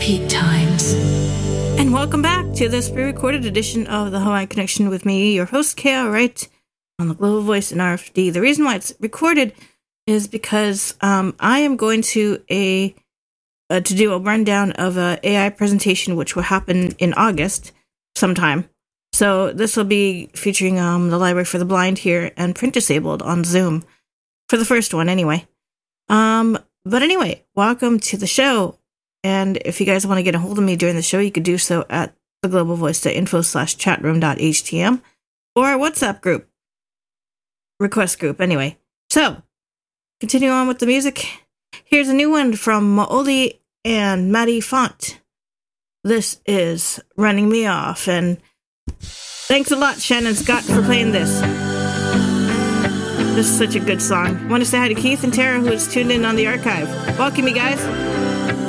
peak times. And welcome back to this pre-recorded edition of the Hawaiian Connection with me, your host, Kea Wright, on the Global Voice in RFD. The reason why it's recorded is because I am going to do a rundown of an AI presentation which will happen in August sometime. So this will be featuring the Library for the Blind here and Print Disabled on Zoom for the first one anyway. But anyway, welcome to the show. And if you guys want to get a hold of me during the show, you could do so at theglobalvoice.info/chatroom.htm or our WhatsApp group, request group anyway. So, continue on with the music. Here's a new one from Maoli and Maddie Font. This is Running Me Off, and thanks a lot, Shannon Scott, for playing this. This is such a good song. I want to say hi to Keith and Tara, who is tuned in on the archive. Welcome, you guys.